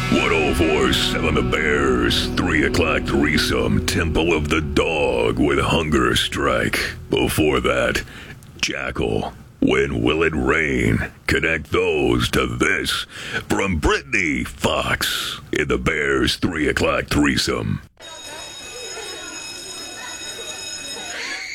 1047 The Bears, 3 o'clock threesome, Temple of the Dog with Hunger Strike. Before that, Jackal, When Will It Rain? Connect those to this from Brittany Fox in The Bears 3 o'clock threesome.